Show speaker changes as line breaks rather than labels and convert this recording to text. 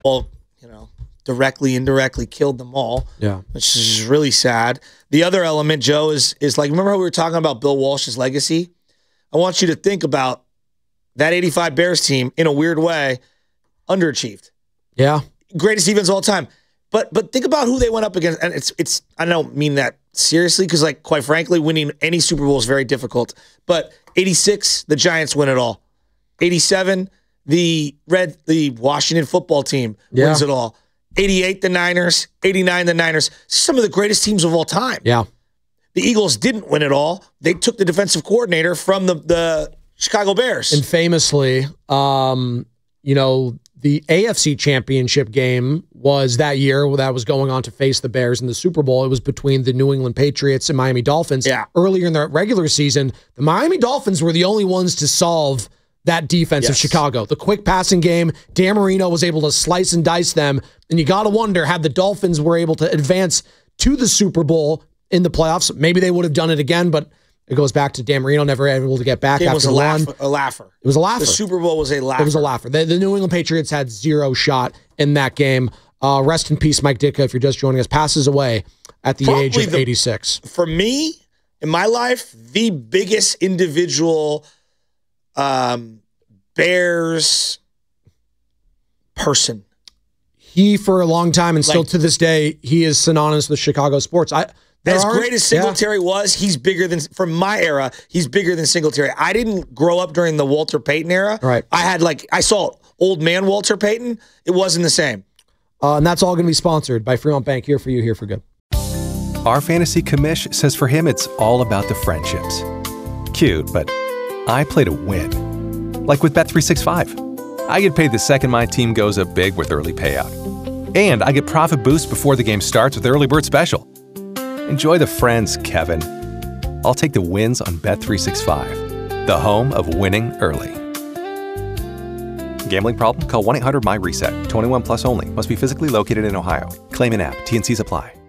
Well, directly, indirectly killed them all.
Yeah.
Which is really sad. The other element, Joe, is like, remember how we were talking about Bill Walsh's legacy? I want you to think about that 85 Bears team, in a weird way, underachieved.
Yeah.
Greatest defense of all time. But think about who they went up against. And it's I don't mean that seriously, because, like, quite frankly, winning any Super Bowl is very difficult. But 86, the Giants win it all. 87, the Washington football team wins it all. 88, the Niners. 89, the Niners. Some of the greatest teams of all time.
Yeah.
The Eagles didn't win it all. They took the defensive coordinator from the Chicago Bears.
And famously, the AFC Championship game was that year that was going on to face the Bears in the Super Bowl. It was between the New England Patriots and Miami Dolphins.
Yeah.
Earlier in the regular season, the Miami Dolphins were the only ones to solve that defense of Chicago. The quick passing game, Dan Marino was able to slice and dice them. And you got to wonder, had the Dolphins were able to advance to the Super Bowl in the playoffs, maybe they would have done it again, but it goes back to Dan Marino never able to get back after
was a laugher.
It was a laugher.
The Super Bowl was a laugher.
It was a laugher. The New England Patriots had zero shot in that game. Rest in peace, Mike Ditka, if you're just joining us, passes away at the age of 86.
For me, in my life, the biggest individual Bears person.
He, for a long time, and still to this day, he is synonymous with Chicago sports.
As great as Singletary was, he's bigger than, from my era, he's bigger than Singletary. I didn't grow up during the Walter Payton era.
Right.
I saw old man Walter Payton. It wasn't the same.
And that's all going to be sponsored by Fremont Bank, here for you, here for good.
Our fantasy commish says for him, it's all about the friendships. Cute, but I play to win. Like with Bet365. I get paid the second my team goes up big with early payout. And I get profit boost before the game starts with Early Bird Special. Enjoy the friends, Kevin. I'll take the wins on Bet365, the home of winning early. Gambling problem? Call 1-800-MY-RESET. 21 plus only. Must be physically located in Ohio. Claim in app. T&Cs apply.